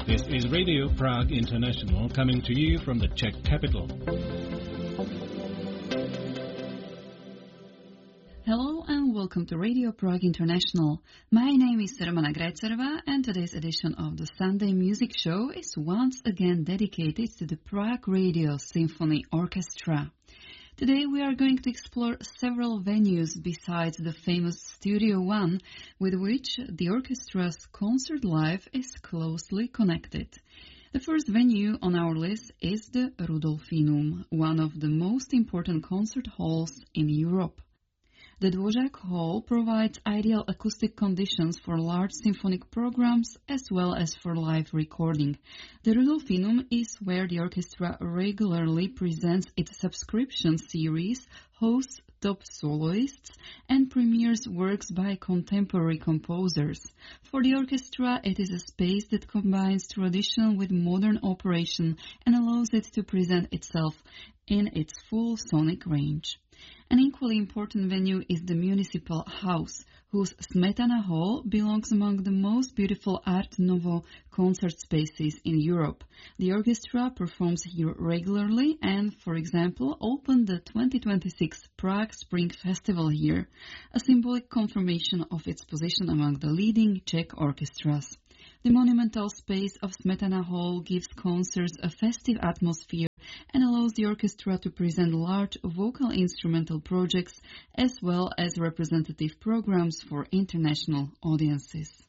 This is Radio Prague International coming to you from the Czech capital. Hello and welcome to Radio Prague International. My name is Romana Grajcerova and today's edition of the Sunday Music Show is once again dedicated to the Prague Radio Symphony Orchestra. Today we are going to explore several venues besides the famous Studio One, with which the orchestra's concert life is closely connected. The first venue on our list is the Rudolfinum, one of the most important concert halls in Europe. The Dvořák Hall provides ideal acoustic conditions for large symphonic programs as well as for live recording. The Rudolfinum is where the orchestra regularly presents its subscription series, hosts top soloists, and premieres works by contemporary composers. For the orchestra, it is a space that combines tradition with modern operation and allows it to present itself in its full sonic range. An equally important venue is the Municipal House, whose Smetana Hall belongs among the most beautiful Art Nouveau concert spaces in Europe. The orchestra performs here regularly and, for example, opened the 2026 Prague Spring Festival here, a symbolic confirmation of its position among the leading Czech orchestras. The monumental space of Smetana Hall gives concerts a festive atmosphere and allows the orchestra to present large vocal instrumental projects as well as representative programs for international audiences.